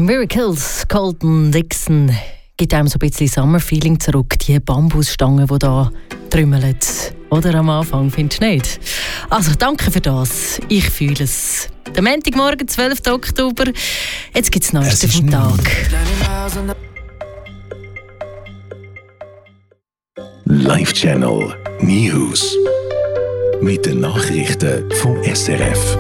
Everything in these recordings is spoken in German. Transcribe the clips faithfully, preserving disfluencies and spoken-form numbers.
Miracles, Colton Dixon, gibt einem so ein bisschen Summer-Feeling zurück. Die Bambusstangen, die da trümmeln. Oder am Anfang, findest du nicht? Also, danke für das. Ich fühle es. Der Montagmorgen, zwölften Oktober. Jetzt gibt es das Neueste vom Tag. Live Channel News. Mit den Nachrichten vom S R F.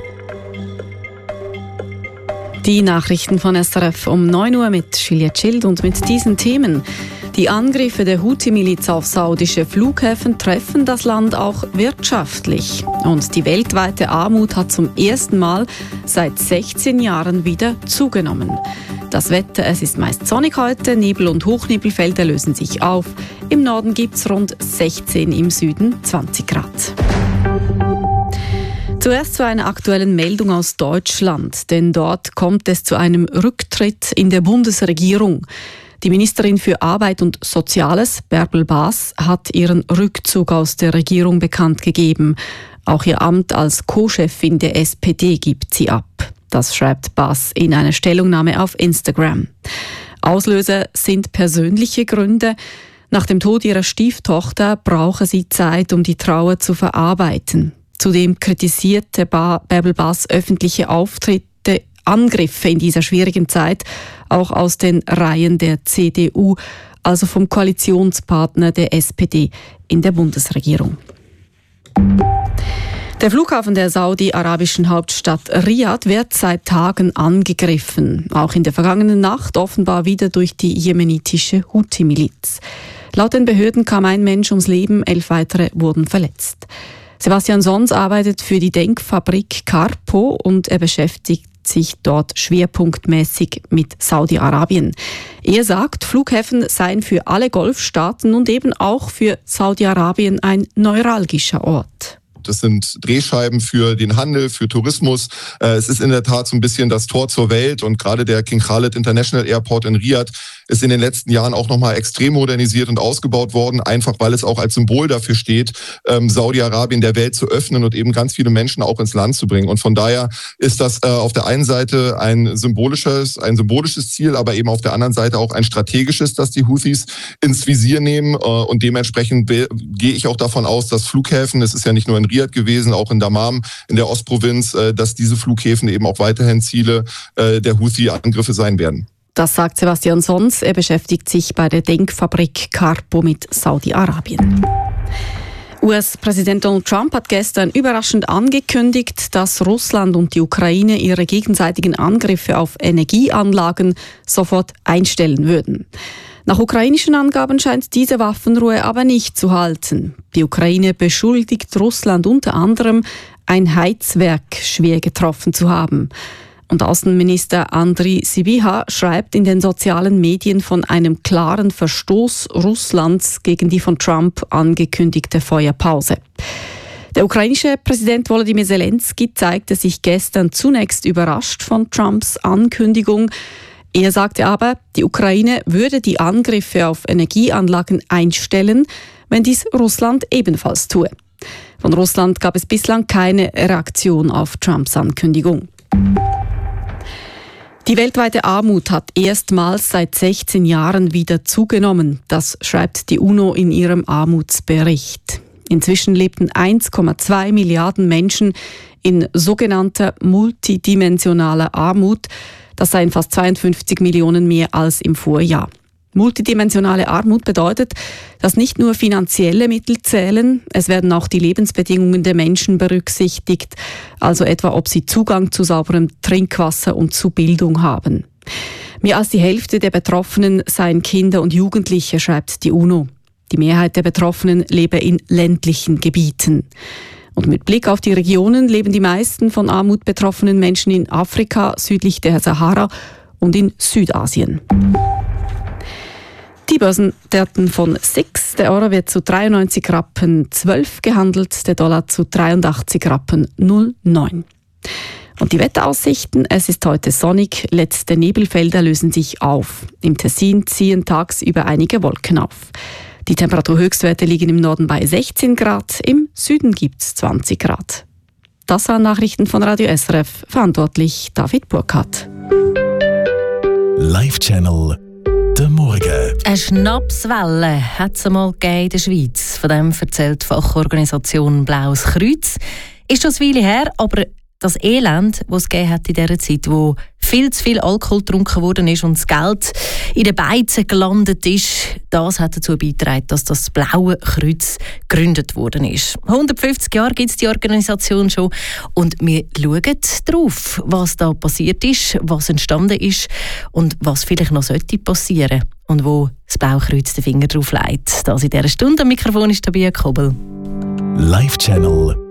Die Nachrichten von S R F um neun Uhr mit Juliette Schild und mit diesen Themen. Die Angriffe der Houthi-Miliz auf saudische Flughäfen treffen das Land auch wirtschaftlich. Und die weltweite Armut hat zum ersten Mal seit sechzehn Jahren wieder zugenommen. Das Wetter, es ist meist sonnig heute, Nebel- und Hochnebelfelder lösen sich auf. Im Norden gibt es rund sechzehn, im Süden zwanzig Grad. Zuerst zu einer aktuellen Meldung aus Deutschland, denn dort kommt es zu einem Rücktritt in der Bundesregierung. Die Ministerin für Arbeit und Soziales, Bärbel Bas, hat ihren Rückzug aus der Regierung bekannt gegeben. Auch ihr Amt als Co-Chefin der S P D gibt sie ab. Das schreibt Bas in einer Stellungnahme auf Instagram. Auslöser sind persönliche Gründe. Nach dem Tod ihrer Stieftochter brauche sie Zeit, um die Trauer zu verarbeiten. Zudem kritisierte Bärbel Bas öffentliche Auftritte, Angriffe in dieser schwierigen Zeit, auch aus den Reihen der C D U, also vom Koalitionspartner der S P D in der Bundesregierung. Der Flughafen der saudi-arabischen Hauptstadt Riad wird seit Tagen angegriffen. Auch in der vergangenen Nacht offenbar wieder durch die jemenitische Houthi-Miliz. Laut den Behörden kam ein Mensch ums Leben, elf weitere wurden verletzt. Sebastian Sons arbeitet für die Denkfabrik Carpo und er beschäftigt sich dort schwerpunktmäßig mit Saudi-Arabien. Er sagt, Flughäfen seien für alle Golfstaaten und eben auch für Saudi-Arabien ein neuralgischer Ort. Das sind Drehscheiben für den Handel, für Tourismus. Es ist in der Tat so ein bisschen das Tor zur Welt und gerade der King Khalid International Airport in Riyadh ist in den letzten Jahren auch nochmal extrem modernisiert und ausgebaut worden, einfach weil es auch als Symbol dafür steht, ähm, Saudi-Arabien der Welt zu öffnen und eben ganz viele Menschen auch ins Land zu bringen. Und von daher ist das äh, auf der einen Seite ein symbolisches, ein symbolisches Ziel, aber eben auf der anderen Seite auch ein strategisches, das die Houthis ins Visier nehmen. Äh, und dementsprechend be- gehe ich auch davon aus, dass Flughäfen, es ist ja nicht nur in Riyadh gewesen, auch in Dammam, in der Ostprovinz, äh, dass diese Flughäfen eben auch weiterhin Ziele äh, der Houthi-Angriffe sein werden. Das sagt Sebastian Sons. Er beschäftigt sich bei der Denkfabrik Carpo mit Saudi-Arabien. U S-Präsident Donald Trump hat gestern überraschend angekündigt, dass Russland und die Ukraine ihre gegenseitigen Angriffe auf Energieanlagen sofort einstellen würden. Nach ukrainischen Angaben scheint diese Waffenruhe aber nicht zu halten. Die Ukraine beschuldigt Russland unter anderem, ein Heizwerk schwer getroffen zu haben. Und Außenminister Andriy Sybiha schreibt in den sozialen Medien von einem klaren Verstoß Russlands gegen die von Trump angekündigte Feuerpause. Der ukrainische Präsident Volodymyr Zelensky zeigte sich gestern zunächst überrascht von Trumps Ankündigung. Er sagte aber, die Ukraine würde die Angriffe auf Energieanlagen einstellen, wenn dies Russland ebenfalls tue. Von Russland gab es bislang keine Reaktion auf Trumps Ankündigung. Die weltweite Armut hat erstmals seit sechzehn Jahren wieder zugenommen. Das schreibt die UNO in ihrem Armutsbericht. Inzwischen lebten eins Komma zwei Milliarden Menschen in sogenannter multidimensionaler Armut. Das seien fast zweiundfünfzig Millionen mehr als im Vorjahr. Multidimensionale Armut bedeutet, dass nicht nur finanzielle Mittel zählen, es werden auch die Lebensbedingungen der Menschen berücksichtigt, also etwa ob sie Zugang zu sauberem Trinkwasser und zu Bildung haben. Mehr als die Hälfte der Betroffenen seien Kinder und Jugendliche, schreibt die UNO. Die Mehrheit der Betroffenen lebe in ländlichen Gebieten. Und mit Blick auf die Regionen leben die meisten von Armut betroffenen Menschen in Afrika, südlich der Sahara und in Südasien. Die Börsendaten von S I X. Der Euro wird zu dreiundneunzig Rappen zwölf gehandelt, der Dollar zu dreiundachtzig Rappen null Komma neun. Und die Wetteraussichten, es ist heute sonnig, letzte Nebelfelder lösen sich auf. Im Tessin ziehen tagsüber einige Wolken auf. Die Temperaturhöchstwerte liegen im Norden bei sechzehn Grad, im Süden gibt es zwanzig Grad. Das waren Nachrichten von Radio S R F, verantwortlich David Burkhardt. Live-Channel «Der Morgen». Eine Schnapswelle hat es einmal in der Schweiz. Von dem erzählt die Fachorganisation Blaues Kreuz. Ist schon eine Weile her, aber das Elend, das es gegeben hat in dieser Zeit, wo viel zu viel Alkohol getrunken worden ist und das Geld in den Beizen gelandet ist, das hat dazu beigetragen, dass das Blaue Kreuz gegründet worden ist. hundertfünfzig Jahre gibt es die Organisation schon und wir schauen darauf, was da passiert ist, was entstanden ist und was vielleicht noch sollte passieren und wo das Blaue Kreuz den Finger drauf legt. Das in dieser Stunde am Mikrofon ist Tabia Kobel. Live-Channel